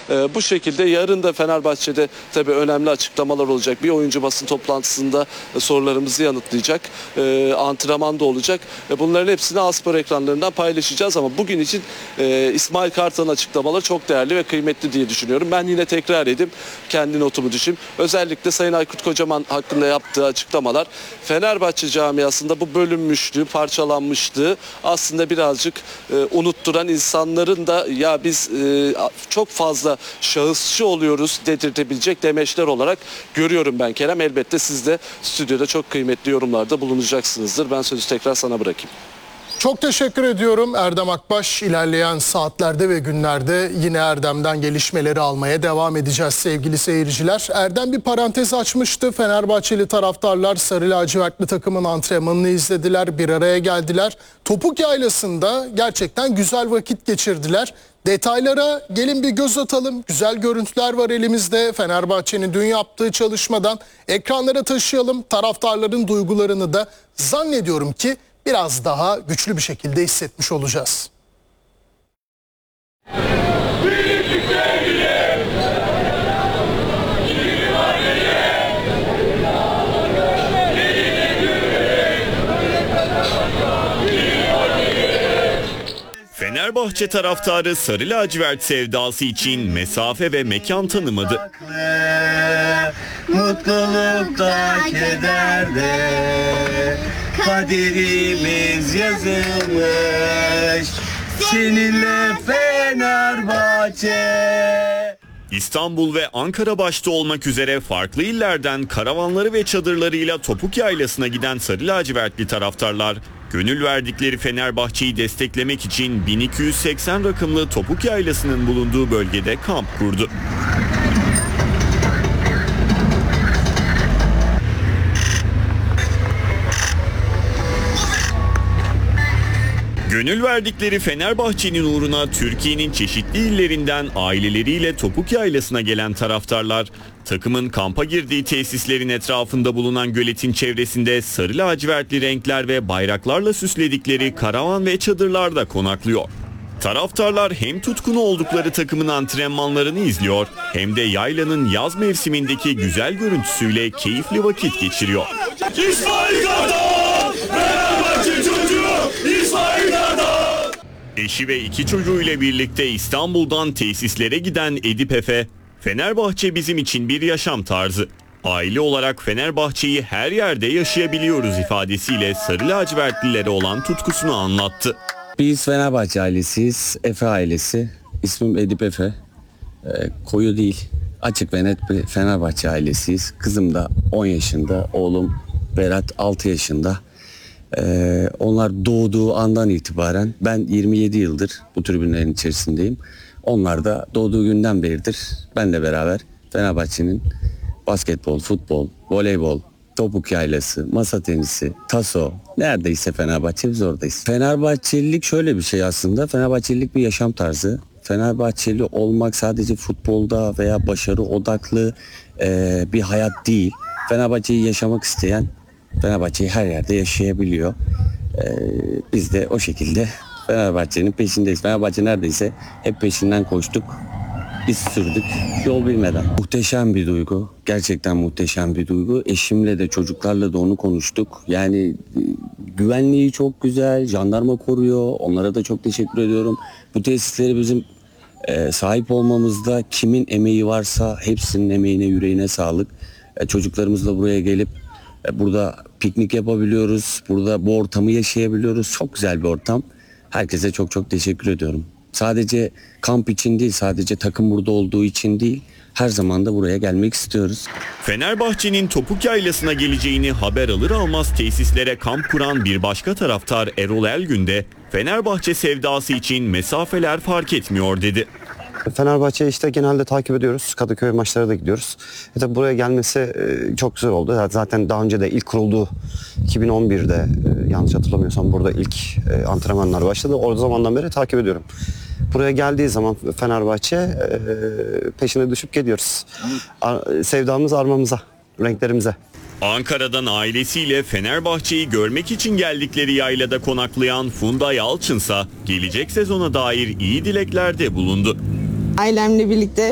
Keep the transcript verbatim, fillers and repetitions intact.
E, bu şekilde yarın da Fenerbahçe'de tabii önemli açıklamalar olacak. Bir oyuncu basın toplantısında e, sorularımızı yanıtlayacak. E, antrenman da olacak. E, bunların hepsini A-Spor ekranlarından paylaşacağız ama bugün için e, İsmail Kartal'ın açıklamaları çok değerli ve kıymetli diye düşünüyorum. Ben yine tekrar edeyim. Kendi notumu düşün. Özellikle Sayın Aykut Kocaman hakkında yaptığı açıklamalar Fenerbahçe camiasında bu bölünmüşlüğü, parçalanmışlığı aslında birazcık e, unutturan, insanların da ya biz e, çok fazla şahısçı oluyoruz dedirtebilecek demeçler olarak görüyorum ben Kerem. Elbette siz de stüdyoda çok kıymetli yorumlarda bulunacaksınızdır. Ben sözü tekrar sana bırakayım. Çok teşekkür ediyorum Erdem Akbaş. İlerleyen saatlerde ve günlerde yine Erdem'den gelişmeleri almaya devam edeceğiz sevgili seyirciler. Erdem bir parantez açmıştı. Fenerbahçeli taraftarlar sarı lacivertli takımın antrenmanını izlediler, bir araya geldiler. Topuk Yaylası'nda gerçekten güzel vakit geçirdiler. Detaylara gelin bir göz atalım. Güzel görüntüler var elimizde. Fenerbahçe'nin dün yaptığı çalışmadan ekranlara taşıyalım. Taraftarların duygularını da zannediyorum ki biraz daha güçlü bir şekilde hissetmiş olacağız. Fenerbahçe taraftarı sarı lacivert sevdası için mesafe ve mekan tanımadı. Mutlulukta, kederde kaderimiz yazılmış. Seninle Fenerbahçe. İstanbul ve Ankara başta olmak üzere farklı illerden karavanları ve çadırlarıyla Topuk Yaylası'na giden sarı lacivertli taraftarlar gönül verdikleri Fenerbahçe'yi desteklemek için bin iki yüz seksen rakımlı Topuk Yaylası'nın bulunduğu bölgede kamp kurdu. Gönül verdikleri Fenerbahçe'nin uğruna Türkiye'nin çeşitli illerinden aileleriyle Topuk Yaylası'na gelen taraftarlar, takımın kampa girdiği tesislerin etrafında bulunan göletin çevresinde sarı lacivertli renkler ve bayraklarla süsledikleri karavan ve çadırlarda konaklıyor. Taraftarlar hem tutkunu oldukları takımın antrenmanlarını izliyor hem de yaylanın yaz mevsimindeki güzel görüntüsüyle keyifli vakit geçiriyor. İsmail Kartal! Fenerbahçe çocuğu! İsmail Kartal! Eşi ve iki çocuğuyla birlikte İstanbul'dan tesislere giden Edip Efe, Fenerbahçe bizim için bir yaşam tarzı. Aile olarak Fenerbahçe'yi her yerde yaşayabiliyoruz ifadesiyle sarı lacivertlilere olan tutkusunu anlattı. Biz Fenerbahçe ailesiyiz. Efe ailesi. İsmim Edip Efe. Ee, koyu değil. Açık ve net bir Fenerbahçe ailesiyiz. Kızım da on yaşında. Oğlum Berat altı yaşında. Ee, onlar doğduğu andan itibaren ben yirmi yedi yıldır bu tribünlerin içerisindeyim. Onlar da doğduğu günden beridir benle beraber Fenerbahçe'nin basketbol, futbol, voleybol, Topuk Yaylası, masa tenisi, taso, neredeyse Fenerbahçe biz oradayız. Fenerbahçelilik şöyle bir şey aslında. Fenerbahçelilik bir yaşam tarzı. Fenerbahçeli olmak sadece futbolda veya başarı odaklı e, bir hayat değil. Fenerbahçe'yi yaşamak isteyen Fenerbahçe'yi her yerde yaşayabiliyor. E, biz de o şekilde Fenerbahçe'nin peşindeyiz. Fenerbahçe neredeyse hep peşinden koştuk. Biz sürdük yol bilmeden. Muhteşem bir duygu. Gerçekten muhteşem bir duygu. Eşimle de çocuklarla da onu konuştuk. Yani güvenliği çok güzel. Jandarma koruyor. Onlara da çok teşekkür ediyorum. Bu tesisleri bizim e, sahip olmamızda kimin emeği varsa hepsinin emeğine, yüreğine sağlık. E, çocuklarımızla buraya gelip e, burada piknik yapabiliyoruz. Burada bu ortamı yaşayabiliyoruz. Çok güzel bir ortam. Herkese çok çok teşekkür ediyorum. Sadece kamp için değil, sadece takım burada olduğu için değil, her zaman da buraya gelmek istiyoruz. Fenerbahçe'nin Topuk Yaylası'na geleceğini haber alır almaz tesislere kamp kuran bir başka taraftar Erol Elgün de Fenerbahçe sevdası için mesafeler fark etmiyor dedi. Fenerbahçe'yi işte genelde takip ediyoruz. Kadıköy maçlara da gidiyoruz. E tabi buraya gelmesi çok güzel oldu. Zaten daha önce de ilk kurulduğu iki bin on birde yanlış hatırlamıyorsam burada ilk antrenmanlar başladı. O zamandan beri takip ediyorum. Buraya geldiği zaman Fenerbahçe peşine düşüp geliyoruz. Sevdamız armamıza, renklerimize. Ankara'dan ailesiyle Fenerbahçe'yi görmek için geldikleri yaylada konaklayan Funda Yalçınsa gelecek sezona dair iyi dileklerde bulundu. Ailemle birlikte